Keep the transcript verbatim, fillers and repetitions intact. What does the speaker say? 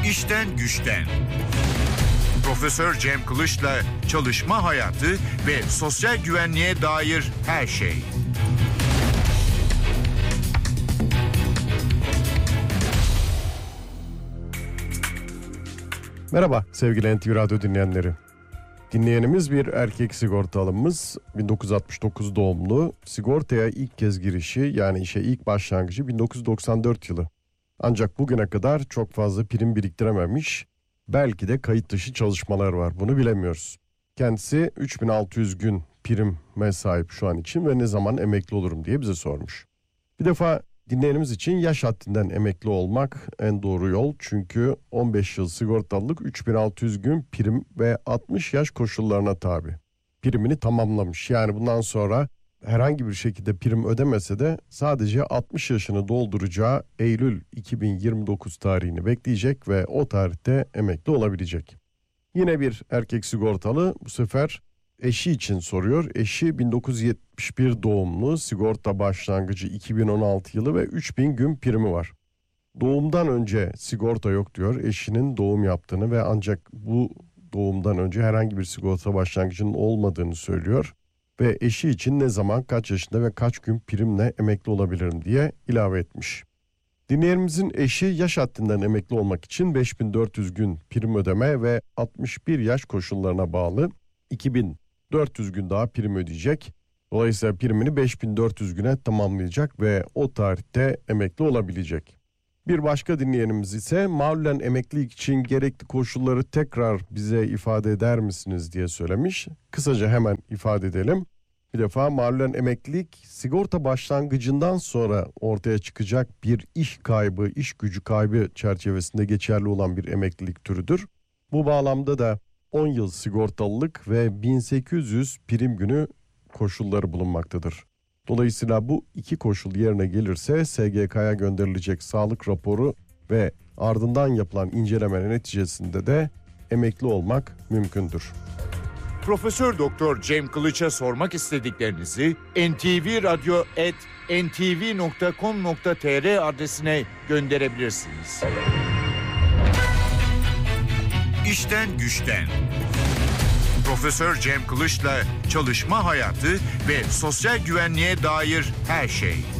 İşten güçten. Profesör Cem Kılıç'la çalışma hayatı ve sosyal güvenliğe dair her şey. Merhaba sevgili N T V Radyo dinleyenleri. Dinleyenimiz bir erkek sigortalımız, bin dokuz yüz altmış dokuz doğumlu, sigortaya ilk kez girişi yani işe ilk başlangıcı bin dokuz yüz doksan dört yılı. Ancak bugüne kadar çok fazla prim biriktirememiş, belki de kayıt dışı çalışmalar var, bunu bilemiyoruz. Kendisi üç bin altı yüz gün prime sahip şu an için ve ne zaman emekli olurum diye bize sormuş. Bir defa dinleyenimiz için yaş haddinden emekli olmak en doğru yol. Çünkü on beş yıl sigortalılık üç bin altı yüz gün prim ve altmış yaş koşullarına tabi. Primini tamamlamış. Yani bundan sonra herhangi bir şekilde prim ödemese de sadece altmış yaşını dolduracağı Eylül iki bin yirmi dokuz tarihini bekleyecek ve o tarihte emekli olabilecek. Yine bir erkek sigortalı, bu sefer eşi için soruyor. Eşi bin dokuz yüz yetmiş bir doğumlu, sigorta başlangıcı iki bin on altı yılı ve üç bin gün primi var. Doğumdan önce sigorta yok diyor. Eşinin doğum yaptığını ve ancak bu doğumdan önce herhangi bir sigorta başlangıcının olmadığını söylüyor. Ve eşi için ne zaman, kaç yaşında ve kaç gün primle emekli olabilirim diye ilave etmiş. Dinleyenimizin eşi yaş haddinden emekli olmak için beş bin dört yüz gün prim ödeme ve altmış bir yaş koşullarına bağlı iki bin dört yüz gün daha prim ödeyecek. Dolayısıyla primini beş bin dört yüz güne tamamlayacak ve o tarihte emekli olabilecek. Bir başka dinleyenimiz ise malulen emeklilik için gerekli koşulları tekrar bize ifade eder misiniz diye söylemiş. Kısaca hemen ifade edelim. Bir defa malulen emeklilik sigorta başlangıcından sonra ortaya çıkacak bir iş kaybı, iş gücü kaybı çerçevesinde geçerli olan bir emeklilik türüdür. Bu bağlamda da on yıl sigortalılık ve bin sekiz yüz prim günü koşulları bulunmaktadır. Dolayısıyla bu iki koşul yerine gelirse S G K'ya gönderilecek sağlık raporu ve ardından yapılan inceleme neticesinde de emekli olmak mümkündür. Profesör Doktor Cem Kılıç'a sormak istediklerinizi en ti vi radyo at en ti vi nokta com nokta tr adresine gönderebilirsiniz. İşten güçten. Profesör Cem Kılıç'la çalışma hayatı ve sosyal güvenliğe dair her şey.